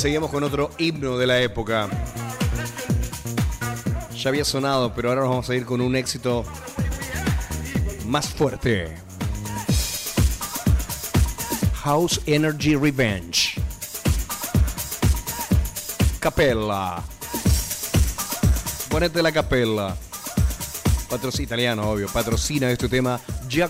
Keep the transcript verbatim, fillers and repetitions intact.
seguimos con otro himno de la época. Ya había sonado, pero ahora nos vamos a ir con un éxito más fuerte. House Energy Revenge. Capella. Ponete la Capella. Patrocina, italiano, obvio. Patrocina este tema